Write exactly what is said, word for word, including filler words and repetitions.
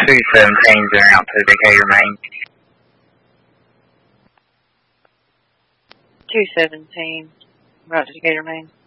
two seventeens are out to Decatur, Maine. two seventeen, right to Decatur, Maine.